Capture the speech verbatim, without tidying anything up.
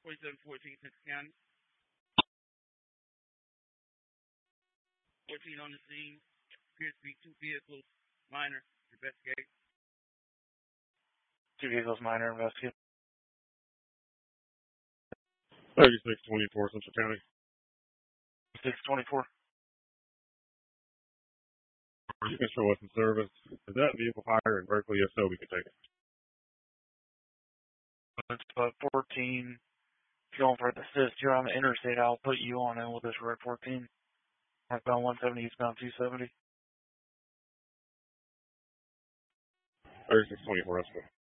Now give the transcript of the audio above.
twenty-seven fourteen, Central County. fourteen on the scene. Appears to be two vehicles. Minor. Investigate. Two vehicles, minor, investigate. thirty-six twenty-four, Central County. six twenty-four. You can show us in service. Is that vehicle higher in Berkeley? If so, we can take it. It's uh, fourteen. If you're going for an assist, you're on the interstate. I'll put you on in with this red fourteen. Northbound one seventy, eastbound two seventy. thirty-six twenty-four, that's good.